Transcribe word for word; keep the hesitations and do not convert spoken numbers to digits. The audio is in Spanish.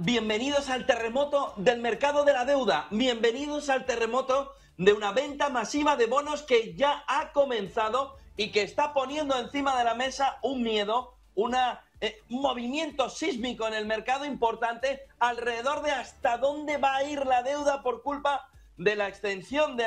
bienvenidos al terremoto del mercado de la deuda, bienvenidos al terremoto de una venta masiva de bonos que ya ha comenzado y que está poniendo encima de la mesa un miedo, una, eh, un movimiento sísmico en el mercado importante alrededor de hasta dónde va a ir la deuda por culpa de la extensión de